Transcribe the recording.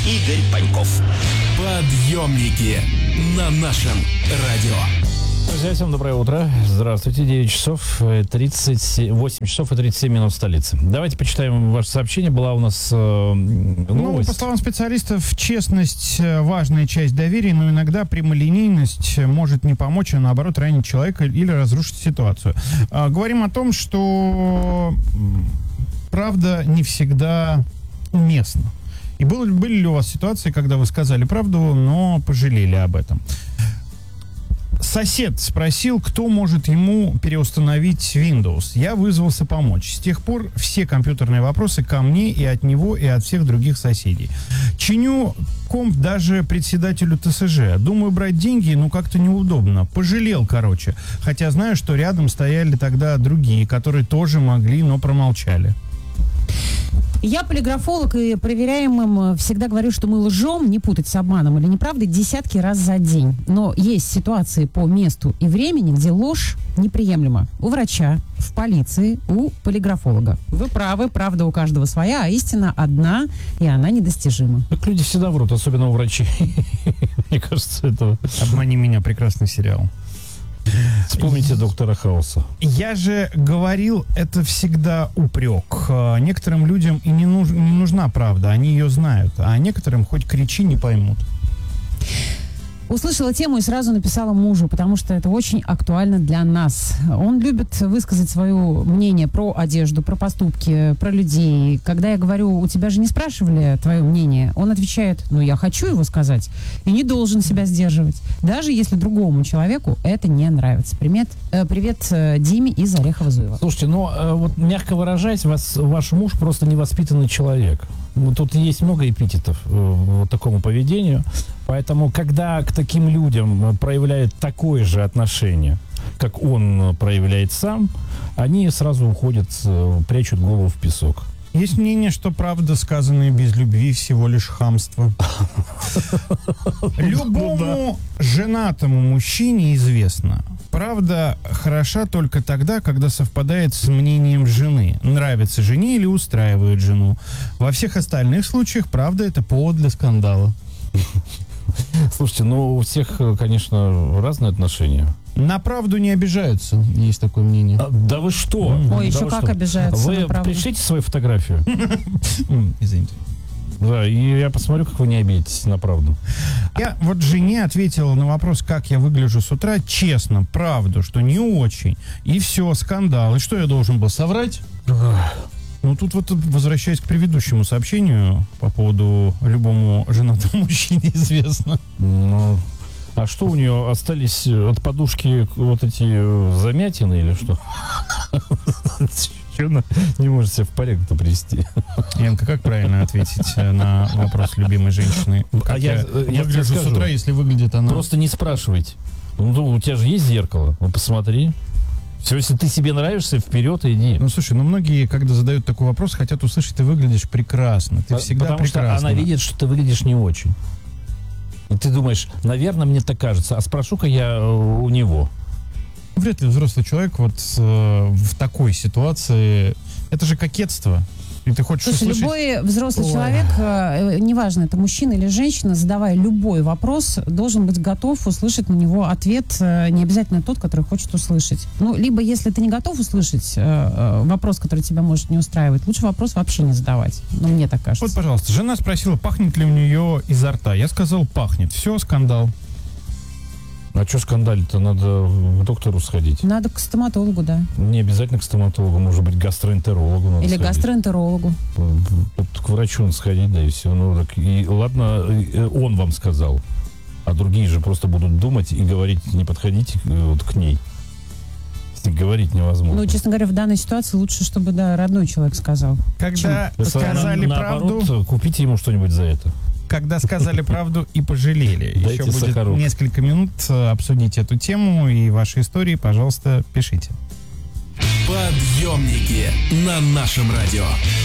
Игорь Паньков. Подъемники на нашем радио. Друзья, всем доброе утро. Здравствуйте. 9 часов 8 часов и 37 минут в столице. Давайте почитаем ваше сообщение. Была у нас новость. Ну, по словам специалистов, честность – важная часть доверия, но иногда прямолинейность может не помочь, а наоборот ранить человека или разрушить ситуацию. Говорим о том, что правда не всегда уместна. И были ли у вас ситуации, когда вы сказали правду, но пожалели об этом? Сосед спросил, кто может ему переустановить Windows. Я вызвался помочь. С тех пор все компьютерные вопросы ко мне и от него, и от всех других соседей. Чиню комп даже председателю ТСЖ. Думаю, брать деньги, как-то неудобно. Пожалел, короче. Хотя знаю, что рядом стояли тогда другие, которые тоже могли, но промолчали. Я полиграфолог, и проверяемым всегда говорю, что мы лжем, не путать с обманом или неправдой, десятки раз за день. Но есть ситуации по месту и времени, где ложь неприемлема. У врача, в полиции, у полиграфолога. Вы правы, правда у каждого своя, а истина одна, и она недостижима. Так люди всегда врут, особенно у врачей. Мне кажется, это... «Обмани меня» — прекрасный сериал. Вспомните доктора Хауса. Я же говорил, это всегда упрек. Некоторым людям и не нужна правда, они ее знают, а некоторым хоть кричи, не поймут. Услышала тему и сразу написала мужу, потому что это очень актуально для нас. Он любит высказать свое мнение про одежду, про поступки, про людей. Когда я говорю, у тебя же не спрашивали твое мнение, он отвечает, я хочу его сказать и не должен себя сдерживать, даже если другому человеку это не нравится. Привет Диме из Орехово-Зуева. Слушайте, вот мягко выражаясь, ваш муж просто невоспитанный человек. Тут есть много эпитетов вот такому поведению. Поэтому, когда к таким людям проявляют такое же отношение, как он проявляет сам, они сразу уходят, прячут голову в песок. Есть мнение, что правда, сказанная без любви, всего лишь хамство. Любому женатому мужчине известно, правда хороша только тогда, когда совпадает с мнением жены. Нравится жене или устраивает жену. Во всех остальных случаях правда — это повод для скандала. Слушайте, у всех, конечно, разные отношения. На правду не обижаются, есть такое мнение. Да вы что? Ой, еще как обижаются. Вы пришлите свою фотографию. Извините. Да, и я посмотрю, как вы не обидитесь на правду. Я жене ответила на вопрос, как я выгляжу с утра, честно, правду, что не очень. И все, скандал. И что я должен был, соврать? Тут возвращаясь к предыдущему сообщению по поводу любому женатому мужчине известно. А что у нее, остались от подушки вот эти замятины или что? Чего она не может себя в порядок-то привести? Янка, как правильно ответить на вопрос любимой женщины? Как я выгляжу с утра, если выглядит она... Просто не спрашивайте. У тебя же есть зеркало, посмотри. Все, если ты себе нравишься, вперед иди. Слушай, многие, когда задают такой вопрос, хотят услышать, ты выглядишь прекрасно. Ты всегда потому прекрасна. Потому что она видит, что ты выглядишь не очень. И ты думаешь, наверное, мне так кажется, а спрошу-ка я у него. Вряд ли взрослый человек в такой ситуации... Это же кокетство. И ты хочешь услышать... Любой взрослый человек, неважно, это мужчина или женщина, задавая любой вопрос, должен быть готов услышать на него ответ, не обязательно тот, который хочет услышать. Либо, если ты не готов услышать вопрос, который тебя может не устраивать, лучше вопрос вообще не задавать. Мне так кажется. Вот, пожалуйста, жена спросила, пахнет ли у нее изо рта. Я сказал, пахнет. Все, скандал. А что скандалить-то? Надо к доктору сходить. Надо к стоматологу, да. Не обязательно к стоматологу, может быть, к гастроэнтерологу надо или сходить. Гастроэнтерологу. К врачу надо сходить, да, и все. И ладно, он вам сказал. А другие же просто будут думать и говорить, не подходите к ней. Если говорить невозможно. Честно говоря, в данной ситуации лучше, чтобы, родной человек сказал. Когда сказали правду... Наоборот, купите ему что-нибудь за это. Когда сказали правду и пожалели. Еще будет сахарок. Несколько минут обсудить эту тему и ваши истории, пожалуйста, пишите. Подъемники на нашем радио.